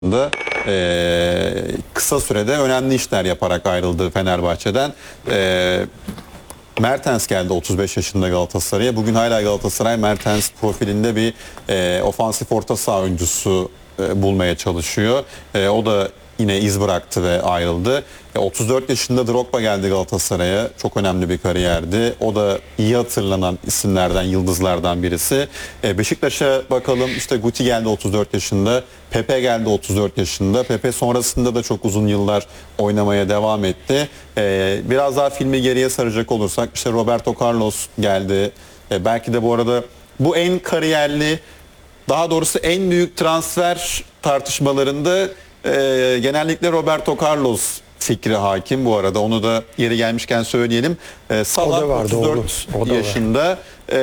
da kısa sürede önemli işler yaparak ayrıldı Fenerbahçe'den. Mertens geldi 35 yaşında Galatasaray'a. Bugün hala Galatasaray Mertens profilinde bir ofansif orta saha oyuncusu bulmaya çalışıyor. O da yine iz bıraktı ve ayrıldı. 34 yaşında Drogba geldi Galatasaray'a. Çok önemli bir kariyerdi. O da iyi hatırlanan isimlerden, yıldızlardan birisi. Beşiktaş'a bakalım. İşte Guti geldi 34 yaşında. Pepe geldi 34 yaşında. Pepe sonrasında da çok uzun yıllar oynamaya devam etti. Biraz daha filmi geriye saracak olursak işte Roberto Carlos geldi. Belki de bu arada bu en kariyerli, daha doğrusu en büyük transfer tartışmalarında genellikle Roberto Carlos fikri hakim bu arada. Onu da yeri gelmişken söyleyelim. Salah vardı, 34 yaşında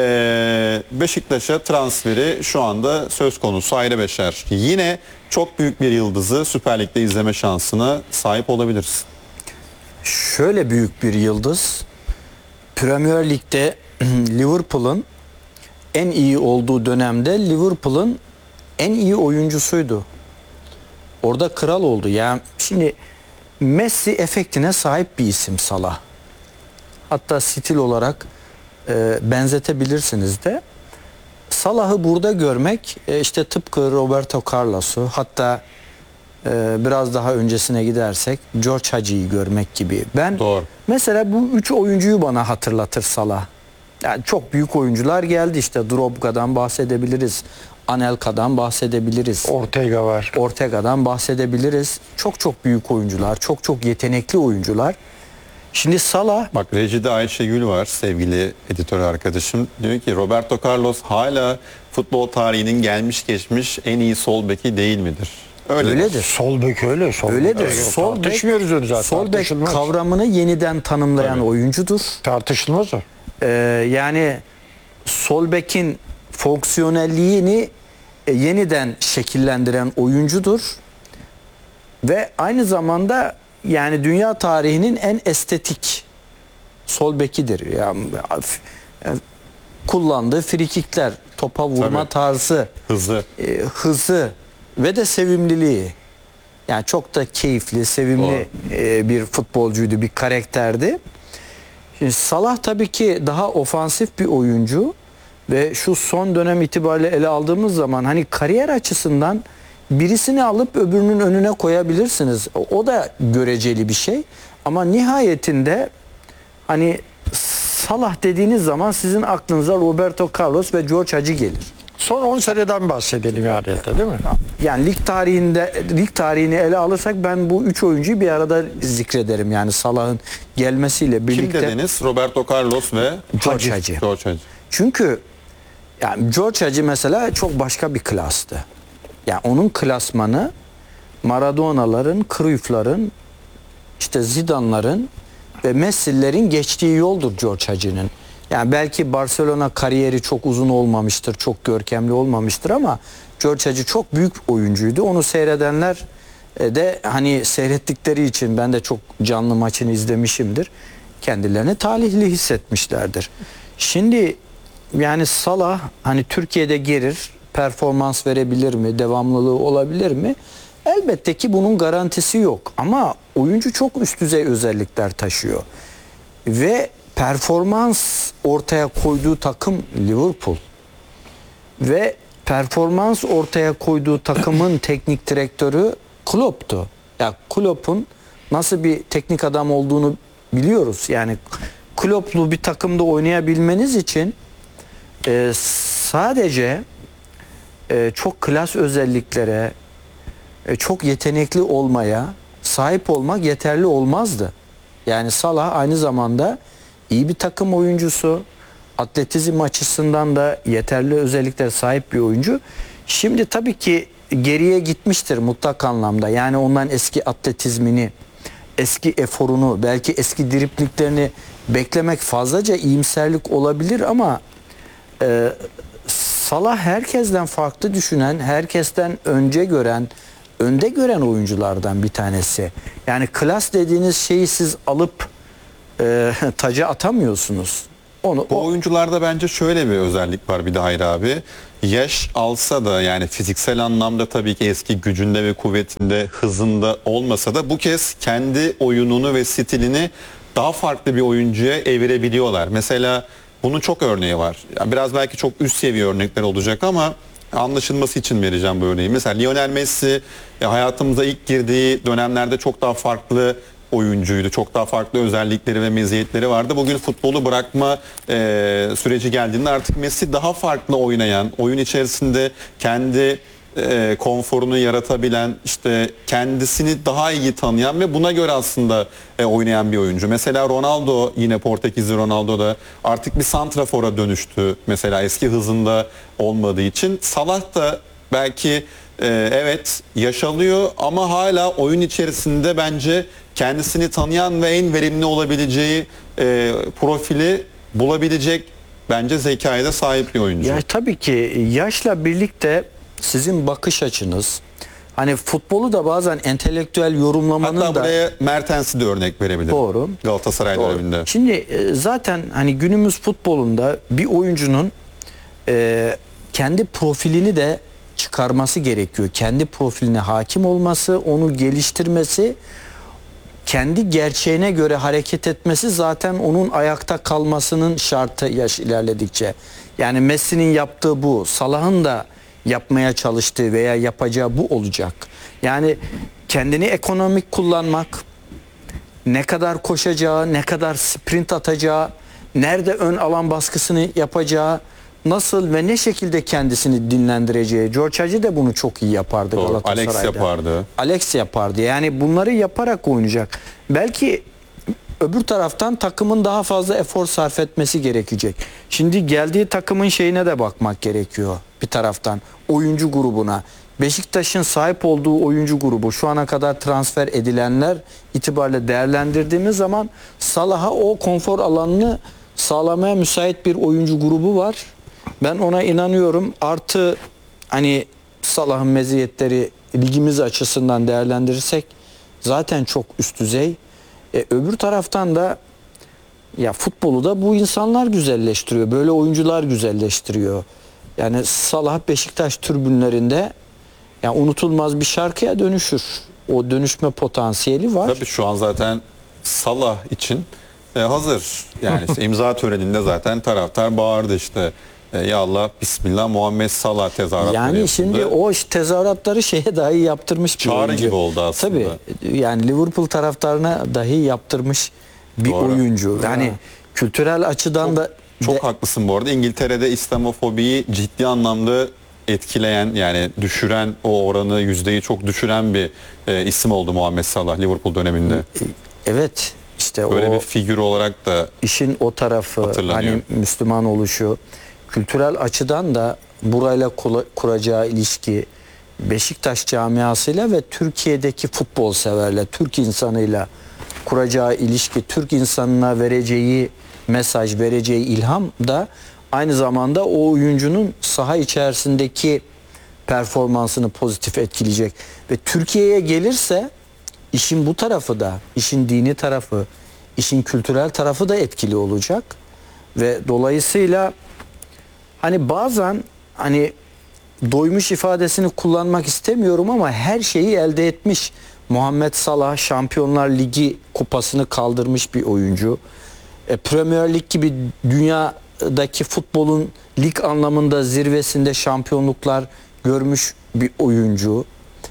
Beşiktaş'a transferi şu anda söz konusu. Ayrı beşer. Yine çok büyük bir yıldızı Süper Lig'de izleme şansına sahip olabiliriz. Şöyle büyük bir yıldız. Premier Lig'de Liverpool'un en iyi olduğu dönemde Liverpool'un en iyi oyuncusuydu. Orada kral oldu. Yani şimdi Messi efektine sahip bir isim Salah. Hatta stil olarak benzetebilirsiniz de. Salah'ı burada görmek işte tıpkı Roberto Carlos'u, hatta biraz daha öncesine gidersek George Hagi'yi görmek gibi. Ben Doğru. mesela bu üç oyuncuyu bana hatırlatır Salah. Yani çok büyük oyuncular geldi, işte Drogba'dan bahsedebiliriz. Anelka'dan bahsedebiliriz. Ortega var. Ortega'dan bahsedebiliriz. Çok çok büyük oyuncular, çok çok yetenekli oyuncular. Şimdi Salah, Bak rejide Ayşegül var, sevgili editör arkadaşım. Diyor ki Roberto Carlos hala futbol tarihinin gelmiş geçmiş en iyi sol beki değil midir? öyledir. Sol bek öyle. Öyledir. Sol bek, Tartışmıyoruz onu zaten. sol bek Tartışılmaz. kavramını yeniden tanımlayan oyuncudur. Tartışılmaz o. Yani sol bekin fonksiyonelliğini yeniden şekillendiren oyuncudur. Ve aynı zamanda yani dünya tarihinin en estetik sol bekidir. Yani kullandığı frikikler, topa vurma Tabii. tarzı, hızı ve de sevimliliği. Yani çok da keyifli, sevimli bir futbolcuydu, bir karakterdi. Şimdi Salah tabii ki daha ofansif bir oyuncu ve şu son dönem itibariyle ele aldığımız zaman hani kariyer açısından birisini alıp öbürünün önüne koyabilirsiniz. O da göreceli bir şey. Ama nihayetinde hani Salah dediğiniz zaman sizin aklınıza Roberto Carlos ve George Hagi gelir. Son 10 seneden bahsedelim yani, değil mi? Yani lig tarihini ele alırsak ben bu üç oyuncuyu bir arada zikrederim. Yani Salah'ın gelmesiyle birlikte. Kim dediniz? Roberto Carlos ve George Hagi. George Hagi. Çünkü yani George Hagi mesela çok başka bir klastı. Yani onun klasmanı Maradona'ların, Cruyff'ların, işte Zidane'ların ve Messi'lerin geçtiği yoldur George Hagi'nin. Yani belki Barcelona kariyeri çok uzun olmamıştır, çok görkemli olmamıştır ama George Hagi çok büyük oyuncuydu. Onu seyredenler de hani seyrettikleri için, ben de çok canlı maçını izlemişimdir, kendilerini talihli hissetmişlerdir. Şimdi yani Salah hani Türkiye'de gelir, performans verebilir mi, devamlılığı olabilir mi? Elbette ki bunun garantisi yok ama oyuncu çok üst düzey özellikler taşıyor. Ve performans ortaya koyduğu takım Liverpool. Ve performans ortaya koyduğu takımın teknik direktörü Klopp'tu. Ya Klopp'un nasıl bir teknik adam olduğunu biliyoruz. Yani Klopp'lu bir takımda oynayabilmeniz için sadece çok klas özelliklere, çok yetenekli olmaya sahip olmak yeterli olmazdı. Yani Salah aynı zamanda iyi bir takım oyuncusu, atletizm açısından da yeterli özelliklere sahip bir oyuncu. Şimdi tabii ki geriye gitmiştir mutlak anlamda. Yani ondan eski atletizmini, eski eforunu, belki eski dripliklerini beklemek fazlaca iyimserlik olabilir ama Salah herkesten farklı düşünen, herkesten önde gören oyunculardan bir tanesi. Yani klas dediğiniz şeyi siz alıp taca atamıyorsunuz. Bu oyuncularda bence şöyle bir özellik var bir de Hayri abi. Yaş alsa da yani fiziksel anlamda tabii ki eski gücünde ve kuvvetinde, hızında olmasa da bu kez kendi oyununu ve stilini daha farklı bir oyuncuya evirebiliyorlar. Mesela bunun çok örneği var. Yani biraz belki çok üst seviye örnekler olacak ama anlaşılması için vereceğim bu örneği. Mesela Lionel Messi hayatımıza ilk girdiği dönemlerde çok daha farklı oyuncuydu. Çok daha farklı özellikleri ve meziyetleri vardı. Bugün futbolu bırakma süreci geldiğinde artık Messi daha farklı oynayan, oyun içerisinde kendi konforunu yaratabilen, işte kendisini daha iyi tanıyan ve buna göre aslında oynayan bir oyuncu. Mesela Ronaldo, yine Portekizli Ronaldo da artık bir santrafora dönüştü. Mesela eski hızında olmadığı için. Salah da belki evet yaş alıyor ama hala oyun içerisinde bence kendisini tanıyan ve en verimli olabileceği profili bulabilecek bence zekaya da sahip bir oyuncu. Ya tabii ki yaşla birlikte sizin bakış açınız, hani futbolu da bazen entelektüel yorumlamanın Hatta da buraya Mertens'i de örnek verebilirim. Doğru. Galatasaray döneminde. Şimdi zaten hani günümüz futbolunda bir oyuncunun kendi profilini de çıkarması gerekiyor. Kendi profiline hakim olması, onu geliştirmesi, kendi gerçeğine göre hareket etmesi zaten onun ayakta kalmasının şartı yaş ilerledikçe. Yani Messi'nin yaptığı bu, Salah'ın da yapmaya çalıştığı veya yapacağı bu olacak. Yani kendini ekonomik kullanmak, ne kadar koşacağı, ne kadar sprint atacağı, nerede ön alan baskısını yapacağı, nasıl ve ne şekilde kendisini dinlendireceği. George Hagi de bunu çok iyi yapardı Galatasaray'da. Alex yapardı. Alex yapardı. Yani bunları yaparak oynayacak. Belki öbür taraftan takımın daha fazla efor sarf etmesi gerekecek. Şimdi geldiği takımın şeyine de bakmak gerekiyor bir taraftan. Oyuncu grubuna. Beşiktaş'ın sahip olduğu oyuncu grubu, şu ana kadar transfer edilenler itibariyle değerlendirdiğimiz zaman Salah'a o konfor alanını sağlamaya müsait bir oyuncu grubu var. Ben ona inanıyorum. Artı hani Salah'ın meziyetleri ligimiz açısından değerlendirirsek zaten çok üst düzey. Öbür taraftan da ya futbolu da bu insanlar güzelleştiriyor. Böyle oyuncular güzelleştiriyor. Yani Salah Beşiktaş tribünlerinde ya unutulmaz bir şarkıya dönüşür. O dönüşme potansiyeli var. Tabii şu an zaten Salah için hazır. Yani işte imza töreninde zaten taraftar bağırdı işte. Ya Allah Bismillah Muhammed Salah tezahüratları Yani yapıldı. şimdi o tezahüratları şeye dahi yaptırmış bir Çağrı oyuncu. gibi oldu aslında. Tabii yani Liverpool taraftarına dahi yaptırmış bir Doğru. oyuncu. Yani kültürel açıdan da Çok haklısın bu arada. İngiltere'de İslamofobiyi ciddi anlamda etkileyen, yani düşüren, o oranı, yüzdeyi çok düşüren bir isim oldu Muhammed Salah Liverpool döneminde. evet işte Böyle o bir figür olarak da işin o tarafı, hatırlanıyor. hani Müslüman oluşu, kültürel açıdan da burayla kuracağı ilişki, Beşiktaş camiasıyla ve Türkiye'deki futbol severle, Türk insanıyla kuracağı ilişki, Türk insanına vereceği mesaj, vereceği ilham da aynı zamanda o oyuncunun saha içerisindeki performansını pozitif etkileyecek. Ve Türkiye'ye gelirse işin bu tarafı da, işin dini tarafı, işin kültürel tarafı da etkili olacak. Ve dolayısıyla hani bazen hani doymuş ifadesini kullanmak istemiyorum ama her şeyi elde etmiş. Muhammed Salah Şampiyonlar Ligi kupasını kaldırmış bir oyuncu. Premier Lig gibi dünyadaki futbolun lig anlamında zirvesinde şampiyonluklar görmüş bir oyuncu.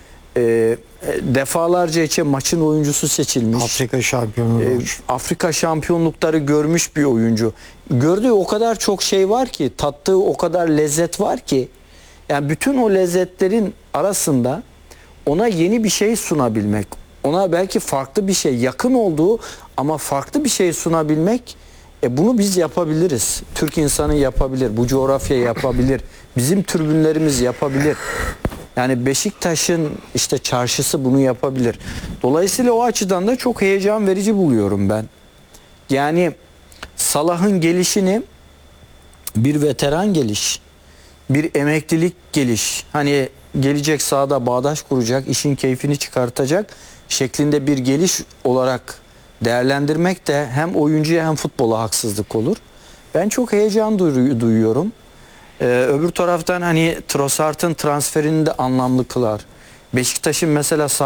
Defalarca maçın oyuncusu seçilmiş. Afrika şampiyonu olmuş. Afrika şampiyonlukları görmüş bir oyuncu. Gördüğü o kadar çok şey var ki, tattığı o kadar lezzet var ki, yani bütün o lezzetlerin arasında ona yeni bir şey sunabilmek, ona belki farklı bir şey, yakın olduğu ama farklı bir şey sunabilmek, bunu biz yapabiliriz. Türk insanı yapabilir, bu coğrafya yapabilir, bizim tribünlerimiz yapabilir. Yani Beşiktaş'ın işte çarşısı bunu yapabilir. Dolayısıyla o açıdan da çok heyecan verici buluyorum ben. Yani Salah'ın gelişini bir veteran geliş, bir emeklilik geliş, hani gelecek sahada bağdaş kuracak, işin keyfini çıkartacak şeklinde bir geliş olarak değerlendirmek de hem oyuncuya hem futbola haksızlık olur. Ben çok heyecan duyuyorum. Öbür taraftan hani Trossard'ın transferini de anlamlı kılar. Beşiktaş'ın mesela